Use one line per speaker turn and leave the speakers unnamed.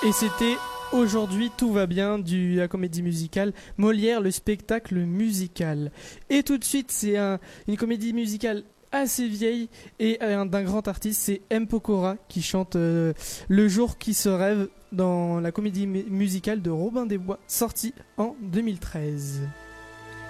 Et c'était Aujourd'hui tout va bien de la comédie musicale Molière, le spectacle musical. Et tout de suite, c'est une comédie musicale assez vieille et d'un grand artiste, c'est M. Pokora qui chante Le jour qui se rêve dans la comédie musicale de Robin des Bois, sortie en 2013.